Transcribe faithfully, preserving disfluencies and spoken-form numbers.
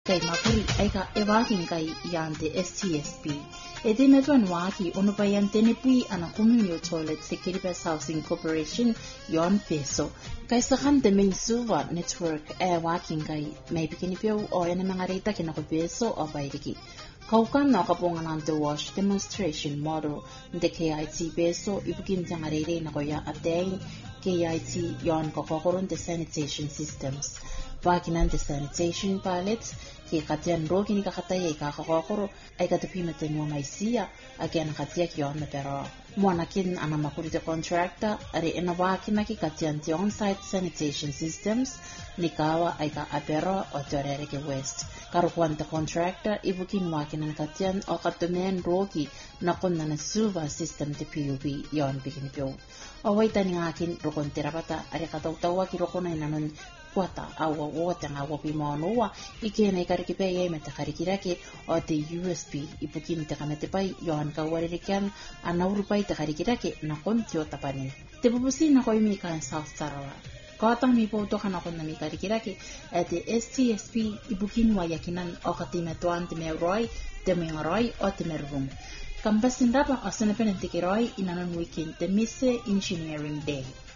kay mapuri aika ewakin kay yante S T S P. Ede metuan waki onupayan tenipui ana communal toilet Securitas Housing Corporation yon peso. Kay sakan de main suva network e wakin kay may bikinipyo o ena mga rita kinakupeso o bayriki. Kaukan na kapungan the wash demonstration model de K I T peso ibukin tiyang arere na koya atay K I T yon kakokoron de sanitation systems. Wakinan de sanitation pallets ki katian roki ni kakatay ay kakakokoro ay katapimatan mo may siya again katiyak yon na pero muanakin ang makurite contractor ari enawakin na ki katian ti on-site sanitation systems ni kawa ay ka-apero o Torereke West. Karukuan ta contractor ibukin wakin ang katian o katumen roki na kun na nasuva system ti P U B yon bikinipyo. O way tani nga akin rukon tirapata ari katawtawa ki rukon ay nanon kuata awa wota nga wapi maonoa ikena ikarikipe ye meta karikirake o te U S B ipukin te kamete pai yohan ka waririkan anauru pai te karikirake na kontio tapani te pupusi na koy mi kan South Tarawa katang mi po to kana kon na mi karikirake at the S T S P ibukin wa yakinan o katimetuan te meroy te meroy o te merum kambasin rapa asana penantikiroy inanon weekend te mise engineering day.